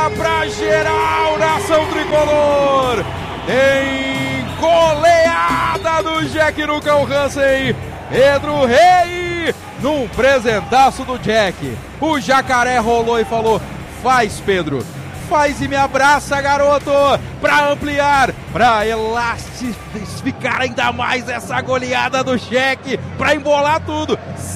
pra geral, nação tricolor. Tem goleada do Jack no Cão Hansen. Pedro Rei, num presentaço do Jack. O Jacaré rolou e falou: faz, Pedro, faz e me abraça, garoto, pra ampliar, pra elastificar ainda mais essa goleada do Jack, pra embolar tudo.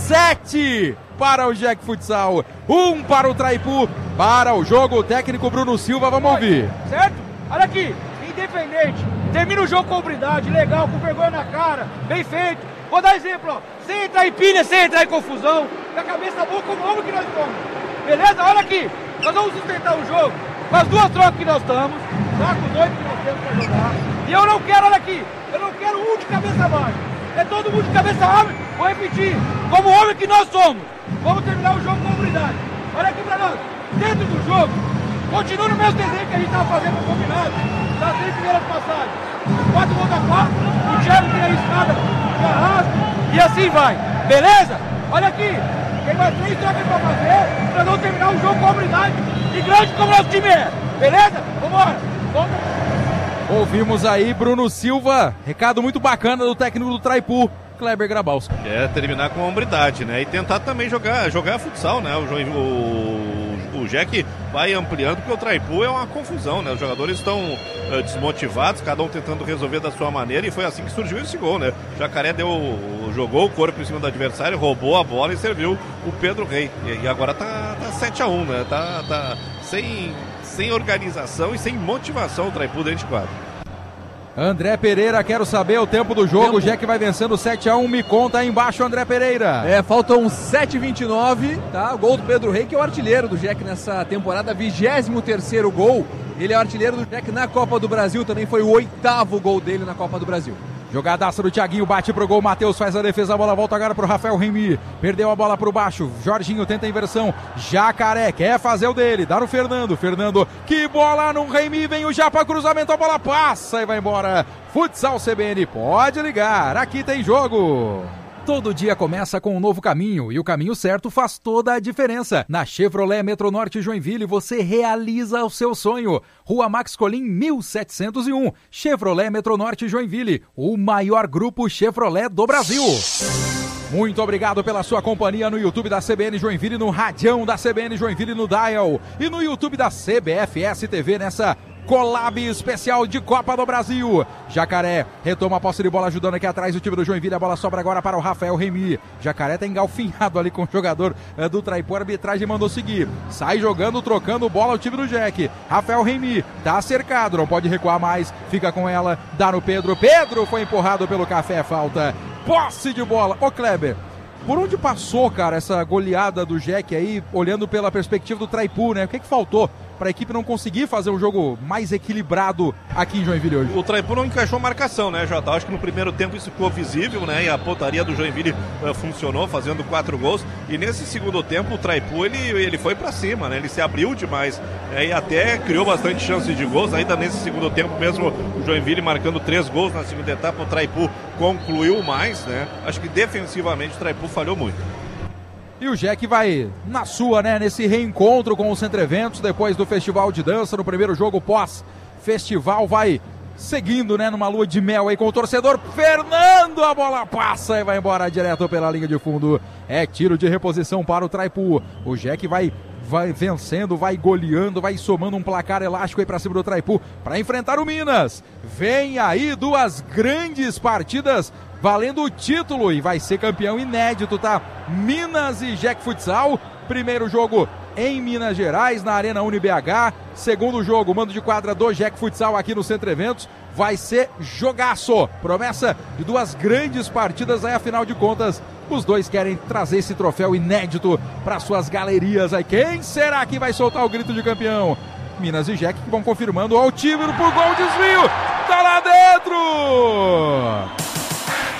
7 para o Jack Futsal, 1 para o Traipu. Para o jogo, o técnico Bruno Silva, vamos ouvir. Certo? Olha aqui, independente, termina o jogo com hombridade, legal, com vergonha na cara, bem feito. Vou dar exemplo, ó, sem entrar em pilha, sem entrar em confusão, com a cabeça boa como homem que nós somos. Beleza? Olha aqui, nós vamos sustentar o jogo com as 2 trocas que nós estamos, tá? Com os 8 que nós temos pra jogar. E eu não quero, olha aqui, eu não quero um de cabeça baixa. É todo mundo de cabeça homem, vou repetir, como homem que nós somos. Vamos terminar o jogo com hombridade. Olha aqui pra nós, dentro do jogo, continua no mesmo desenho que a gente tava fazendo combinado, das 3 primeiras passagens. 4 contra 4, o Thiago tem a escada, o arrasta, e assim vai, beleza? Olha aqui, tem mais 3 trocas pra fazer, pra não terminar o jogo com hombridade e grande como nosso time é, beleza? Vambora, vamos. Ouvimos aí Bruno Silva, recado muito bacana do técnico do Traipu, Kleber Grabowski. Terminar com hombridade, né? E tentar também jogar futsal, né? O Jack vai ampliando, porque o Traipu é uma confusão, né? Os jogadores estão desmotivados, cada um tentando resolver da sua maneira, e foi assim que surgiu esse gol, né? O Jacaré jogou o corpo em cima do adversário, roubou a bola e serviu o Pedro Rei. E agora tá 7-1, né? Tá sem organização e sem motivação o Traipu dentro de quadro. André Pereira, quero saber o tempo do jogo. O Jack vai vencendo 7-1, me conta aí embaixo, André Pereira. Faltam 7:29, tá? O gol do Pedro Rei, que é o artilheiro do Jack nessa temporada, 23º gol. Ele é o artilheiro do Jack na Copa do Brasil, também foi o 8º gol dele na Copa do Brasil. Jogadaça do Thiaguinho, bate pro gol, Matheus faz a defesa, a bola volta agora pro Rafael Remy, perdeu a bola pro baixo, Jorginho tenta a inversão, Jacaré quer fazer o dele, dá no Fernando, que bola no Remy, vem o Japa, cruzamento, a bola passa e vai embora. Futsal CBN, pode ligar, aqui tem jogo. Todo dia começa com um novo caminho e o caminho certo faz toda a diferença. Na Chevrolet Metronorte Joinville você realiza o seu sonho. Rua Max Colim 1701. Chevrolet Metronorte Joinville, o maior grupo Chevrolet do Brasil. Muito obrigado pela sua companhia no YouTube da CBN Joinville, no Radião da CBN Joinville no Dial e no YouTube da CBFS TV nessa collab especial de Copa do Brasil. Jacaré retoma a posse de bola, ajudando aqui atrás o time do Joinville. A bola sobra agora para o Rafael Remy. Jacaré tá engalfinhado ali com o jogador do Traipu. A arbitragem mandou seguir. Sai jogando, trocando bola o time do Jack. Rafael Remy tá cercado, não pode recuar mais. Fica com ela, dá no Pedro. Pedro foi empurrado pelo Café, falta. Posse de bola. Ô Kleber, por onde passou, cara, essa goleada do Jack aí, olhando pela perspectiva do Traipu, né? O que faltou para a equipe não conseguir fazer um jogo mais equilibrado aqui em Joinville hoje? O Traipu não encaixou marcação, né, Jota? Acho que no primeiro tempo isso ficou visível, né? E a pontaria do Joinville funcionou, fazendo 4 gols. E nesse segundo tempo o Traipu, ele foi para cima, né? Ele se abriu demais, né? E até criou bastante chances de gols. Ainda nesse segundo tempo mesmo, o Joinville marcando 3 gols na segunda etapa, o Traipu concluiu mais, né? Acho que defensivamente o Traipu falhou muito. E o Jack vai na sua, né, nesse reencontro com o Centro Eventos, depois do Festival de Dança, no primeiro jogo pós-festival, vai seguindo, né, numa lua de mel aí com o torcedor. Fernando, a bola passa e vai embora direto pela linha de fundo. É tiro de reposição para o Traipu. O Jack vai vencendo, vai goleando, vai somando um placar elástico aí pra cima do Traipu para enfrentar o Minas. Vem aí 2 grandes partidas valendo o título e vai ser campeão inédito, tá? Minas e Jack Futsal. Primeiro jogo em Minas Gerais, na Arena UniBH. Segundo jogo, mando de quadra do Jack Futsal aqui no Centro Eventos. Vai ser jogaço. Promessa de 2 grandes partidas aí, afinal de contas, os dois querem trazer esse troféu inédito para suas galerias aí. Quem será que vai soltar o grito de campeão? Minas e Jack que vão confirmando o Altímero por gol, desvio. Tá lá dentro!